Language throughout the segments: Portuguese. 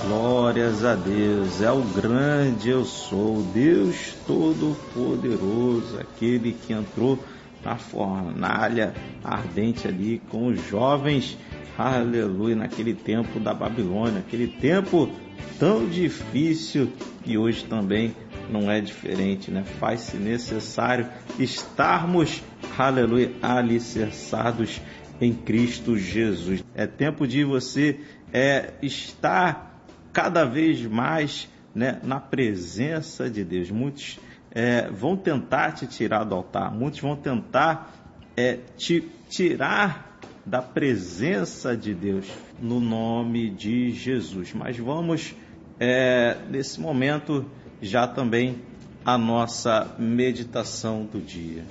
Glórias a Deus, é o grande eu sou, Deus Todo-Poderoso, aquele que entrou na fornalha ardente ali com os jovens, aleluia, naquele tempo da Babilônia, aquele tempo tão difícil que hoje também não é diferente, né? Faz-se necessário estarmos, aleluia, alicerçados em Cristo Jesus. É tempo de você estar cada vez mais, né, na presença de Deus. Muitos vão tentar te tirar do altar, muitos vão tentar te tirar da presença de Deus, no nome de Jesus. Mas vamos, nesse momento, já também a nossa meditação do dia.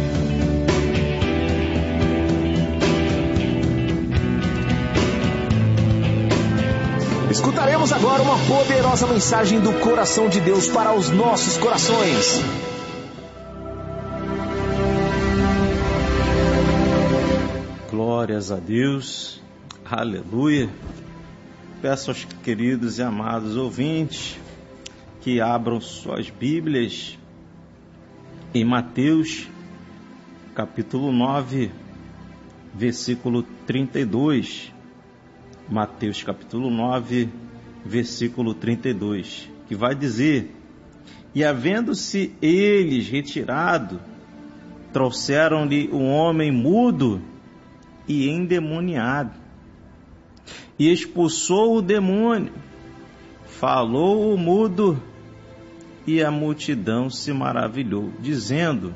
Escutaremos agora uma poderosa mensagem do coração de Deus para os nossos corações. Glórias a Deus, aleluia. Peço aos queridos e amados ouvintes que abram suas Bíblias em Mateus, capítulo 9, versículo 32. Mateus capítulo 9, versículo 32, que vai dizer: E havendo-se eles retirado, trouxeram-lhe um homem mudo e endemoniado, e expulsou o demônio, falou o mudo, e a multidão se maravilhou, dizendo: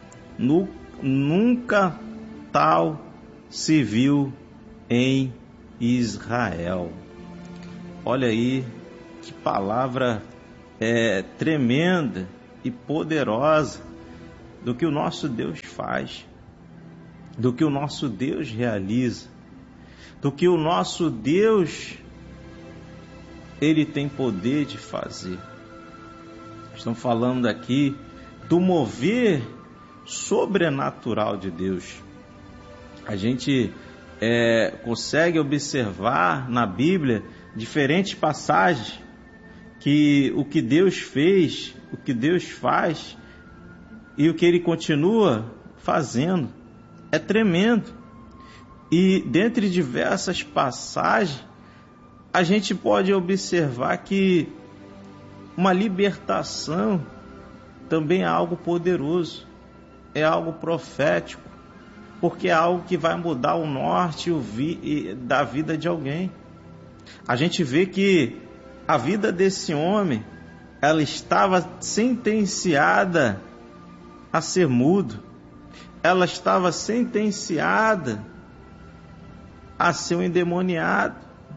Nunca tal se viu em Israel. Olha aí que palavra tremenda e poderosa do que o nosso Deus faz, do que o nosso Deus realiza, do que o nosso Deus ele tem poder de fazer. Estamos falando aqui do mover sobrenatural de Deus. A gente consegue observar na Bíblia diferentes passagens que o que Deus fez, o que Deus faz e o que Ele continua fazendo é tremendo. E dentre diversas passagens a gente pode observar que uma libertação também é algo poderoso, é algo profético, porque é algo que vai mudar o norte da vida de alguém. A gente vê que a vida desse homem, ela estava sentenciada a ser mudo, ela estava sentenciada a ser um endemoniado.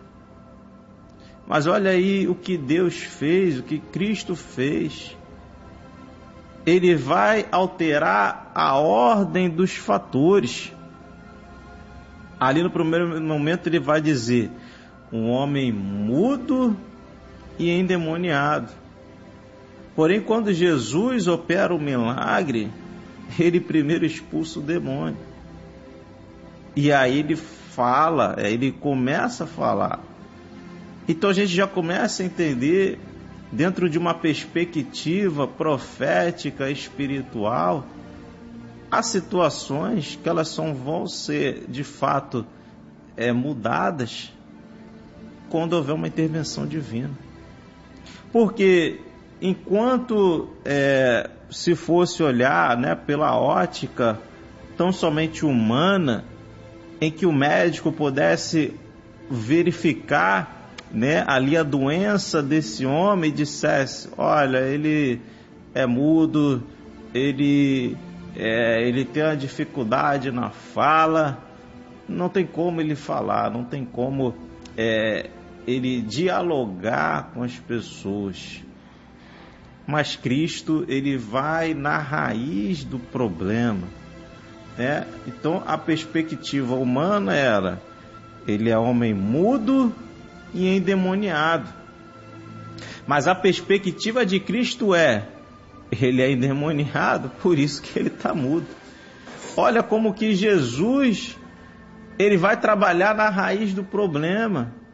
Mas olha aí o que Deus fez, o que Cristo fez. Ele vai alterar a ordem dos fatores. Ali no primeiro momento ele vai dizer: um homem mudo e endemoniado. Porém, quando Jesus opera o milagre, ele primeiro expulsa o demônio. E aí ele fala, ele começa a falar. Então a gente já começa a entender, dentro de uma perspectiva profética, espiritual, há situações que elas vão ser de fato mudadas quando houver uma intervenção divina. Porque enquanto se fosse olhar, né, pela ótica tão somente humana, em que o médico pudesse verificar, né, ali a doença desse homem e dissesse: olha, ele é mudo, ele tem uma dificuldade na fala, não tem como ele falar, não tem como ele dialogar com as pessoas. Mas Cristo, ele vai na raiz do problema, né? Então a perspectiva humana era: ele é homem mudo e endemoniado. Mas a perspectiva de Cristo ele é endemoniado, por isso que ele está mudo. Olha como que Jesus, ele vai trabalhar na raiz do problema.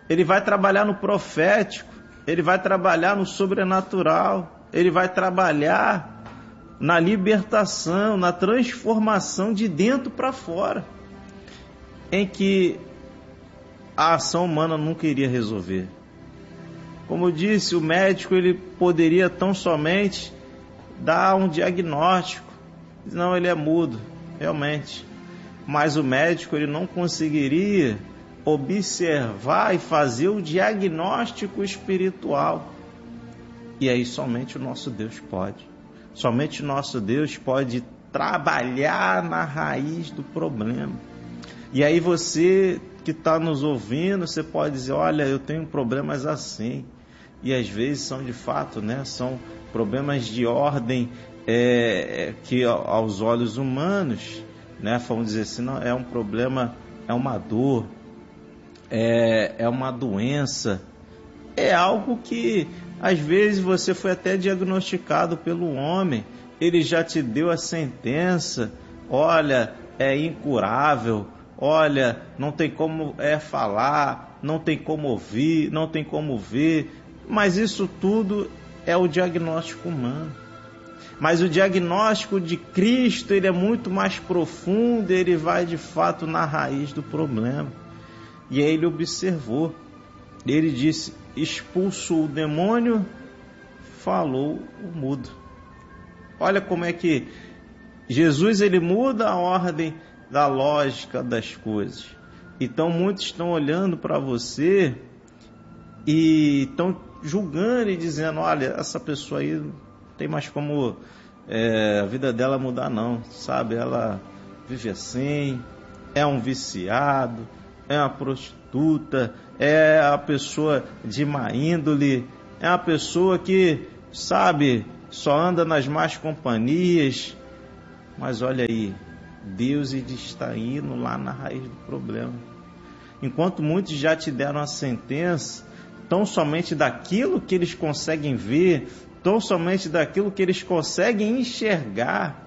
ele vai trabalhar no profético, ele vai trabalhar no sobrenatural, ele vai trabalhar na libertação, na transformação de dentro para fora, em que a ação humana nunca iria resolver. Como eu disse, o médico ele poderia tão somente dar um diagnóstico. Não, ele é mudo, realmente. Mas o médico ele não conseguiria observar e fazer o diagnóstico espiritual. E aí somente o nosso Deus pode. Somente o nosso Deus pode trabalhar na raiz do problema. E aí você que está nos ouvindo, você pode dizer, olha, eu tenho problemas assim. E às vezes são de fato, né? São problemas de ordem que aos olhos humanos, né? Vamos dizer assim, não, é um problema, é uma dor, é uma doença, é algo que às vezes você foi até diagnosticado pelo homem, ele já te deu a sentença, olha, é incurável, olha, não tem como falar, não tem como ouvir, não tem como ver, mas isso tudo é o diagnóstico humano. Mas o diagnóstico de Cristo, ele é muito mais profundo, ele vai de fato na raiz do problema. E aí ele observou, ele disse, expulsou o demônio, falou o mudo. Olha como é que Jesus ele muda a ordem da lógica das coisas. Então muitos estão olhando para você e estão julgando e dizendo, olha, essa pessoa aí não tem mais como a vida dela mudar não, sabe? Ela vive assim, é um viciado, é uma prostituta, é a pessoa de má índole, é uma pessoa que, sabe, só anda nas más companhias. Mas olha aí, Deus ele está indo lá na raiz do problema. Enquanto muitos já te deram a sentença, tão somente daquilo que eles conseguem ver, tão somente daquilo que eles conseguem enxergar,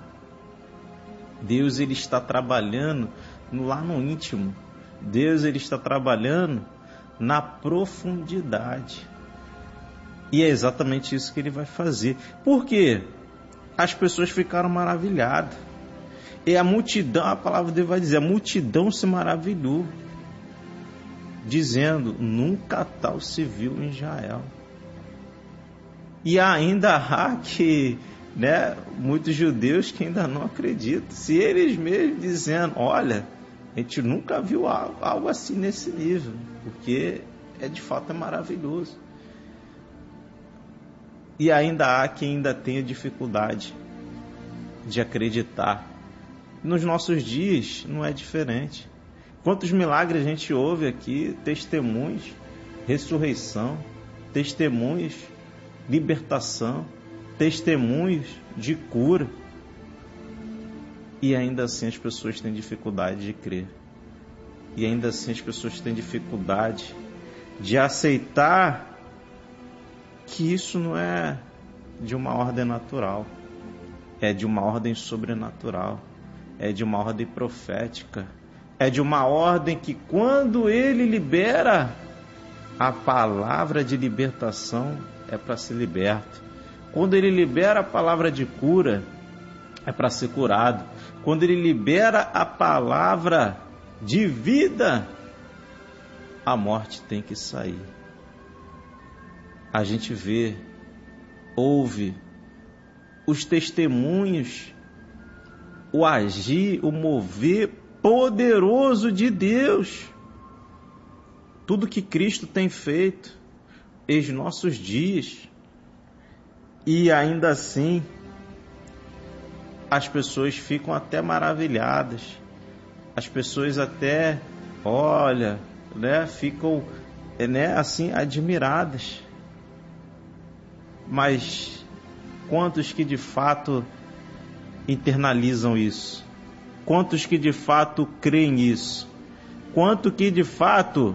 Deus ele está trabalhando lá no íntimo. Deus ele está trabalhando na profundidade. E é exatamente isso que ele vai fazer. Por quê? As pessoas ficaram maravilhadas. E a multidão, a palavra de Deus vai dizer, a multidão se maravilhou, dizendo, nunca tal se viu em Israel. E ainda há que, né, muitos judeus que ainda não acreditam. Se eles mesmos dizendo, olha, a gente nunca viu algo assim nesse nível, porque de fato é maravilhoso. E ainda há quem ainda tenha dificuldade de acreditar. Nos nossos dias não é diferente. Quantos milagres a gente ouve aqui, testemunhos, ressurreição, testemunhos, libertação, testemunhos de cura. E ainda assim as pessoas têm dificuldade de crer. E ainda assim as pessoas têm dificuldade de aceitar que isso não é de uma ordem natural, é de uma ordem sobrenatural, é de uma ordem profética, é de uma ordem que quando ele libera a palavra de libertação é para ser liberto. Quando ele libera a palavra de cura é para ser curado. Quando ele libera a palavra de vida, a morte tem que sair. A gente vê, ouve os testemunhos, o agir, o mover poderoso de Deus. Tudo que Cristo tem feito em nossos dias. E ainda assim, as pessoas ficam até maravilhadas. As pessoas até, olha, né, ficam, né, assim, admiradas. Mas quantos que de fato internalizam isso? Quantos que de fato creem nisso? Quanto que de fato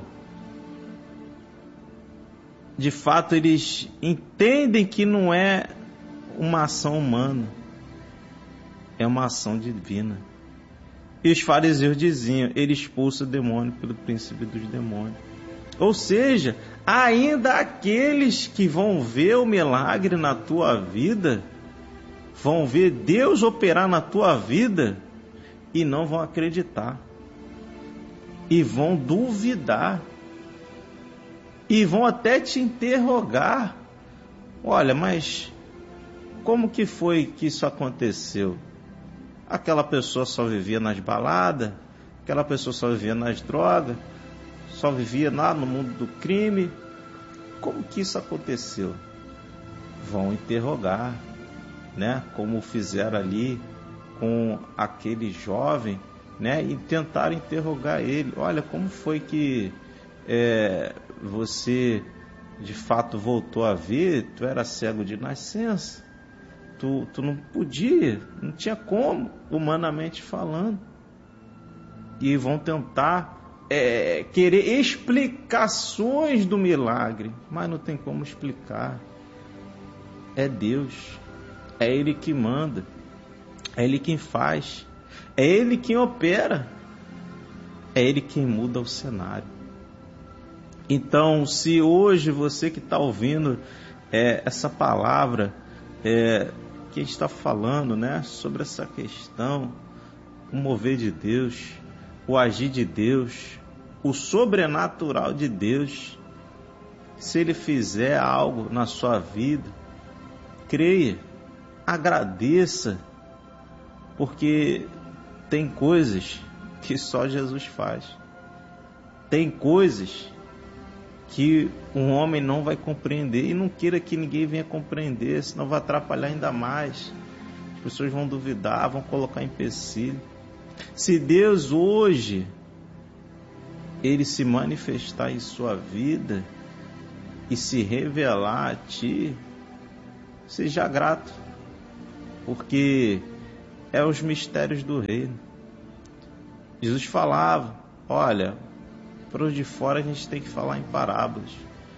eles entendem que não é uma ação humana, é uma ação divina. E os fariseus diziam, ele expulsa o demônio pelo princípio dos demônios. Ou seja, ainda aqueles que vão ver o milagre na tua vida, vão ver Deus operar na tua vida e não vão acreditar. E vão duvidar. E vão até te interrogar. Olha, mas como que foi que isso aconteceu? Aquela pessoa só vivia nas baladas, aquela pessoa só vivia nas drogas, só vivia lá no mundo do crime. Como que isso aconteceu? Vão interrogar, né? Como fizeram ali com aquele jovem, né? E tentaram interrogar ele. Olha, como foi que você de fato voltou a ver? Tu era cego de nascença. Tu não podia, não tinha como, humanamente falando. E vão tentar querer explicações do milagre, mas não tem como explicar. É Deus, é Ele que manda, é Ele quem faz, é Ele quem opera, é Ele quem muda o cenário. Então, se hoje você que está ouvindo essa palavra que está falando, né, sobre essa questão, o mover de Deus, o agir de Deus, o sobrenatural de Deus, se Ele fizer algo na sua vida, creia, agradeça, porque tem coisas que só Jesus faz. Tem coisas que um homem não vai compreender, e não queira que ninguém venha compreender, senão vai atrapalhar ainda mais. As pessoas vão duvidar, vão colocar empecilho. Se Deus hoje Ele se manifestar em sua vida e se revelar a ti, seja grato, porque é os mistérios do reino. Jesus falava, olha, para os de fora a gente tem que falar em parábolas,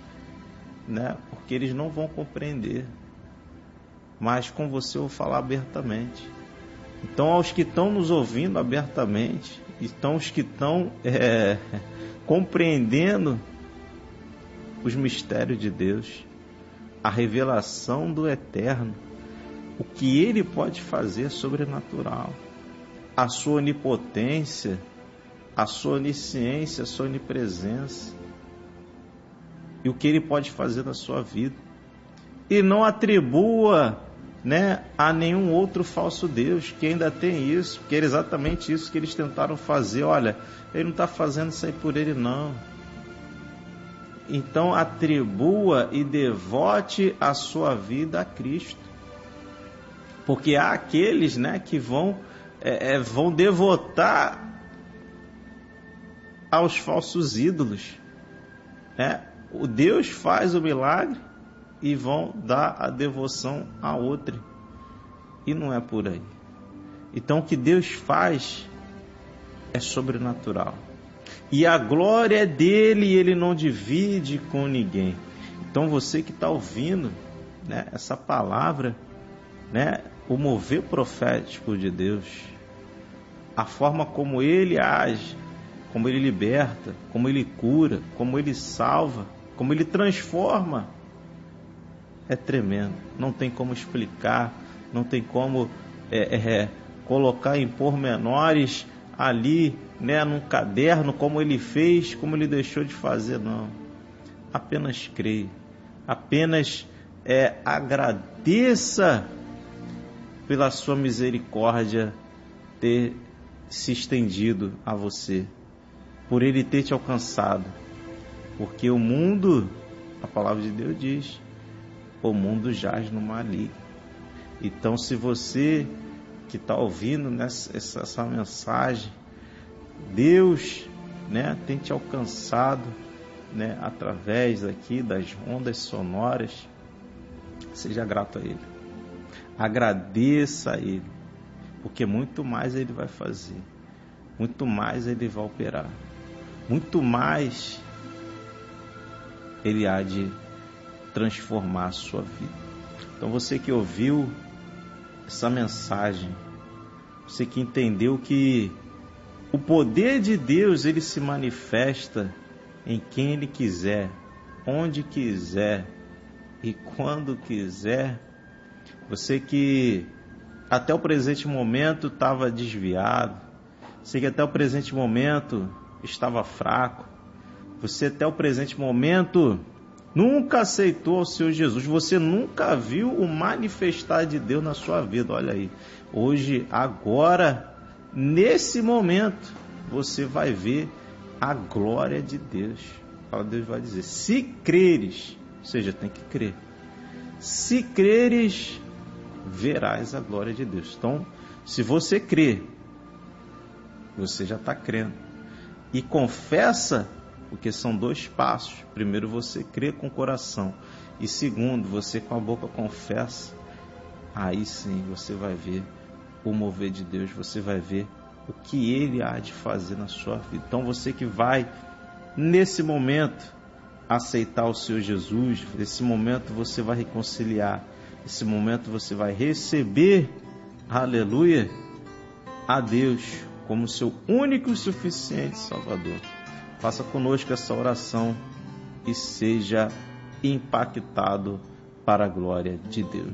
né? Porque eles não vão compreender, mas com você eu vou falar abertamente. Então, aos que estão nos ouvindo abertamente, então os que estão compreendendo os mistérios de Deus, a revelação do eterno, o que Ele pode fazer sobrenatural, a sua onipotência, a sua onisciência, a sua onipresença, e o que Ele pode fazer na sua vida. E não atribua, né, a nenhum outro falso Deus, que ainda tem isso, que era exatamente isso que eles tentaram fazer. Olha, Ele não está fazendo isso aí por Ele, não. Então atribua e devote a sua vida a Cristo, porque há aqueles, né, que vão devotar aos falsos ídolos, né? O Deus faz o milagre e vão dar a devoção a outro, e não é por aí. Então o que Deus faz é sobrenatural, e a glória é dele, e Ele não divide com ninguém. Então você que está ouvindo, né, essa palavra, né, o mover profético de Deus, a forma como Ele age, como Ele liberta, como Ele cura, como Ele salva, como Ele transforma, é tremendo. Não tem como explicar, não tem como colocar em pormenores ali, né, num caderno, como Ele fez, como Ele deixou de fazer, não. Apenas creia, apenas agradeça pela sua misericórdia ter se estendido a você, por Ele ter te alcançado, porque o mundo, a palavra de Deus diz, o mundo jaz no maligno. Então, se você que está ouvindo essa mensagem, Deus, né, tem te alcançado, né, através aqui das ondas sonoras, seja grato a Ele, agradeça a Ele, porque muito mais Ele vai fazer, muito mais Ele vai operar, muito mais Ele há de transformar a sua vida. Então você que ouviu essa mensagem, você que entendeu que o poder de Deus, ele se manifesta em quem Ele quiser, onde quiser e quando quiser. Você que até o presente momento estava desviado, você que até o presente momento estava fraco, você até o presente momento nunca aceitou o Senhor Jesus, você nunca viu o manifestar de Deus na sua vida. Olha aí, hoje, agora, nesse momento, você vai ver a glória de Deus. Deus vai dizer, se creres, ou seja, tem que crer, se creres, verás a glória de Deus. Então, se você crê, você já está crendo. E confessa, porque são 2 passos. Primeiro, você crê com o coração. E segundo, você com a boca confessa. Aí sim, você vai ver o mover de Deus. Você vai ver o que Ele há de fazer na sua vida. Então, você que vai, nesse momento, aceitar o Senhor Jesus, nesse momento você vai reconciliar, nesse momento você vai receber, aleluia, a Deus como seu único e suficiente Salvador. Faça conosco essa oração e seja impactado para a glória de Deus.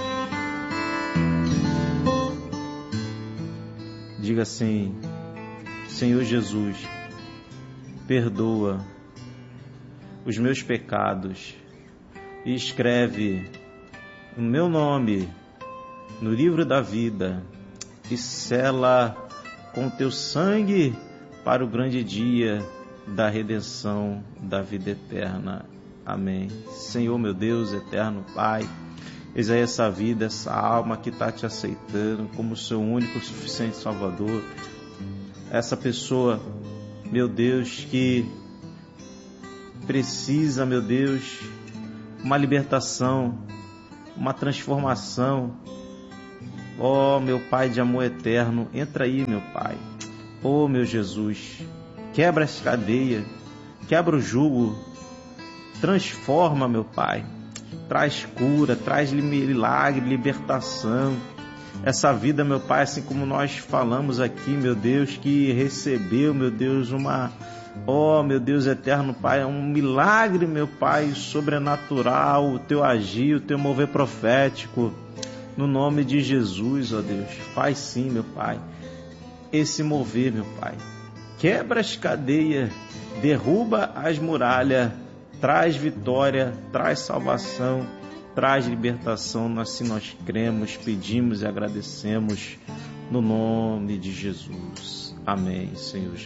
Diga assim: Senhor Jesus, perdoa os meus pecados e escreve o meu nome no livro da vida e sela com teu sangue para o grande dia da redenção da vida eterna. Amém. Senhor, meu Deus, eterno Pai, eis aí essa vida, essa alma que está te aceitando como seu único e suficiente Salvador. Essa pessoa, meu Deus, que precisa, meu Deus, uma libertação, uma transformação. Ó, meu Pai de amor eterno, entra aí, meu Pai. Ó, meu Jesus, quebra as cadeias, quebra o jugo, transforma, meu Pai. Traz cura, traz milagre, libertação. Essa vida, meu Pai, assim como nós falamos aqui, meu Deus, que recebeu, meu Deus, ó, meu Deus eterno, Pai, um milagre, meu Pai, sobrenatural, o Teu agir, o Teu mover profético, no nome de Jesus, ó Deus. Faz sim, meu Pai, esse mover, meu Pai. Quebra as cadeias, derruba as muralhas, traz vitória, traz salvação, traz libertação. Assim nós cremos, pedimos e agradecemos, no nome de Jesus. Amém, Senhor Jesus.